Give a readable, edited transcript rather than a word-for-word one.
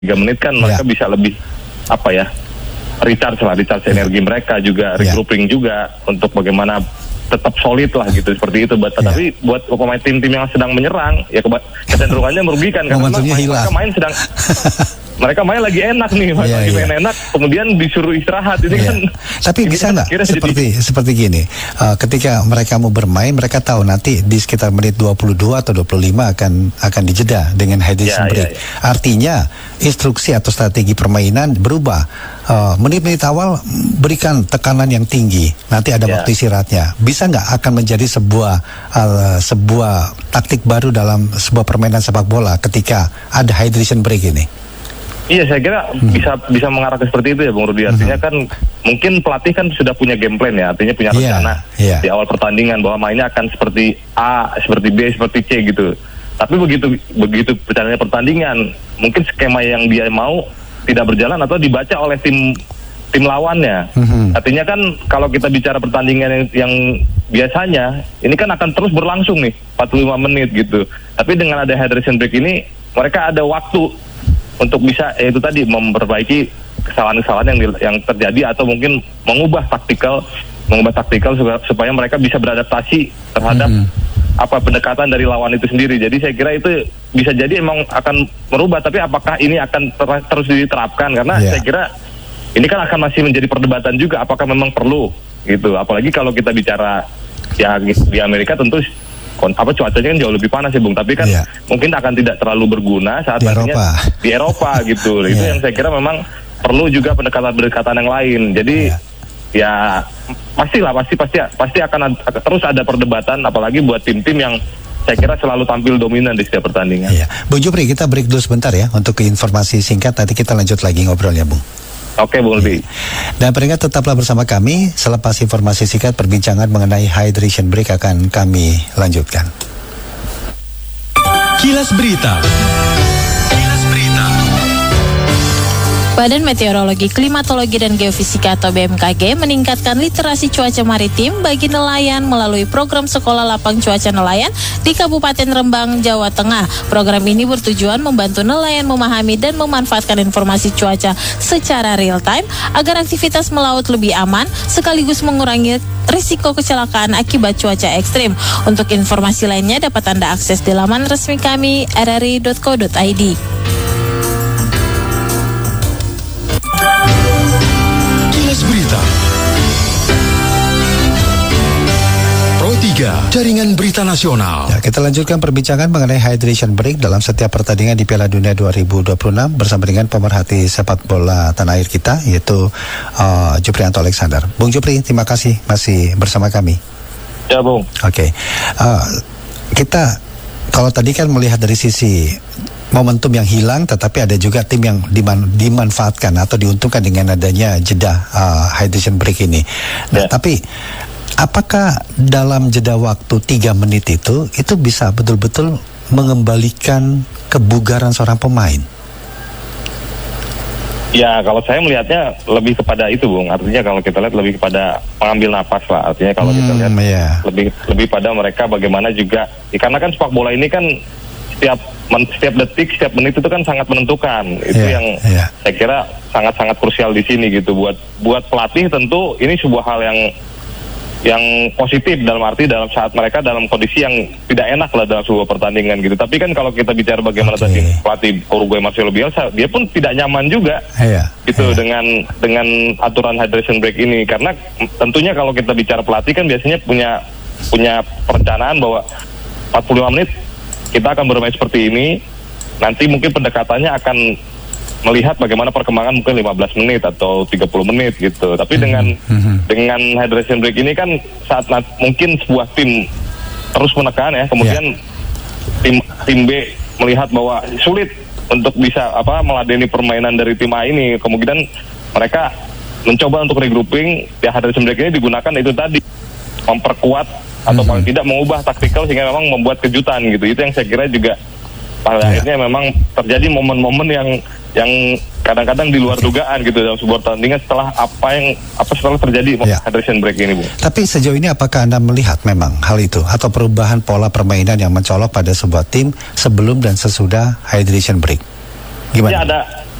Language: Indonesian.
3 menit kan mereka bisa lebih recharge energi mereka juga, regrouping juga untuk bagaimana tetap solid lah gitu, seperti itu. Tapi buat pemain tim-tim yang sedang menyerang ya kecenderungannya merugikan karena mereka main lagi enak nih, main enak, kemudian disuruh istirahat itu kan. Tapi bisa nggak seperti gini, ketika mereka mau bermain, mereka tahu nanti di sekitar menit 22 atau 25 akan dijeda dengan hydration break. Artinya instruksi atau strategi permainan berubah. Menit-menit awal berikan tekanan yang tinggi, nanti ada waktu istirahatnya. Bisa nggak akan menjadi sebuah taktik baru dalam sebuah permainan sepak bola ketika ada hydration break ini? Iya, saya kira bisa mengarah ke seperti itu ya, Bung Rudi. Artinya kan mungkin pelatih kan sudah punya game plan ya, artinya punya rencana di awal pertandingan bahwa mainnya akan seperti A, seperti B, seperti C gitu. Tapi begitu perjalanan pertandingan, mungkin skema yang dia mau tidak berjalan atau dibaca oleh tim lawannya. Artinya kan kalau kita bicara pertandingan yang biasanya, ini kan akan terus berlangsung nih 45 menit gitu. Tapi dengan ada hydration break ini, mereka ada waktu untuk bisa itu tadi memperbaiki kesalahan-kesalahan yang terjadi atau mungkin mengubah taktikal supaya mereka bisa beradaptasi terhadap pendekatan dari lawan itu sendiri. Jadi saya kira itu bisa jadi emang akan merubah, tapi apakah ini akan terus diterapkan, karena saya kira ini kan akan masih menjadi perdebatan juga apakah memang perlu gitu. Apalagi kalau kita bicara ya di Amerika tentu cuacanya kan jauh lebih panas ya, Bung, tapi kan mungkin akan tidak terlalu berguna saat di Eropa gitu. Itu yang saya kira memang perlu juga pendekatan yang lain. Jadi ya pasti akan terus ada perdebatan, apalagi buat tim-tim yang saya kira selalu tampil dominan di setiap pertandingan. Bung Jupri, kita break dulu sebentar ya untuk informasi singkat, nanti kita lanjut lagi ngobrolnya, Bung. Oke, Bung Lebih. Dan pendengar tetaplah bersama kami. Selepas informasi singkat, perbincangan mengenai hydration break akan kami lanjutkan. Kilas Berita. Badan Meteorologi, Klimatologi, dan Geofisika atau BMKG meningkatkan literasi cuaca maritim bagi nelayan melalui program Sekolah Lapang Cuaca Nelayan di Kabupaten Rembang, Jawa Tengah. Program ini bertujuan membantu nelayan memahami dan memanfaatkan informasi cuaca secara real time agar aktivitas melaut lebih aman sekaligus mengurangi risiko kecelakaan akibat cuaca ekstrim. Untuk informasi lainnya dapat Anda akses di laman resmi kami rri.co.id. Berita Pro 3, Jaringan Berita Nasional. Kita lanjutkan perbincangan mengenai hydration break dalam setiap pertandingan di Piala Dunia 2026 bersama dengan pemerhati sepak bola tanah air kita, yaitu Juprianto Alexander. Bung Jupri, terima kasih masih bersama kami. Ya, Bung. Oke. Kita kalau tadi kan melihat dari sisi momentum yang hilang, tetapi ada juga tim yang dimanfaatkan atau diuntungkan dengan adanya jeda hydration break ini. Nah, tapi apakah dalam jeda waktu 3 menit itu bisa betul-betul mengembalikan kebugaran seorang pemain? Ya, kalau saya melihatnya lebih kepada itu, Bung. Artinya kalau kita lihat lebih kepada mengambil napas lah. Artinya kalau kita lihat lebih pada mereka bagaimana juga, karena kan sepak bola ini kan setiap detik, setiap menit itu kan sangat menentukan. Itu yang saya kira sangat-sangat krusial di sini gitu. Buat pelatih tentu ini sebuah hal yang positif dalam arti dalam saat mereka dalam kondisi yang tidak enak lah dalam sebuah pertandingan gitu. Tapi kan kalau kita bicara bagaimana tadi pelatih Uruguay Marcelo Bielsa, dia pun tidak nyaman juga dengan aturan hydration break ini, karena tentunya kalau kita bicara pelatih kan biasanya punya perencanaan bahwa 45 menit kita akan bermain seperti ini, nanti mungkin pendekatannya akan melihat bagaimana perkembangan mungkin 15 menit atau 30 menit gitu. Tapi dengan hydration break ini kan saat mungkin sebuah tim terus menekan ya, kemudian tim B melihat bahwa sulit untuk bisa meladeni permainan dari tim A ini, kemudian mereka mencoba untuk regrouping. Ya, hydration break ini digunakan itu tadi memperkuat atau paling tidak mengubah taktikal sehingga memang membuat kejutan gitu. Itu yang saya kira juga pada akhirnya memang terjadi momen-momen yang kadang-kadang di luar dugaan gitu dalam sebuah pertandingan setelah setelah terjadi hydration break ini, Bu. Tapi sejauh ini apakah Anda melihat memang hal itu atau perubahan pola permainan yang mencolok pada sebuah tim sebelum dan sesudah hydration break? Gimana? Ya,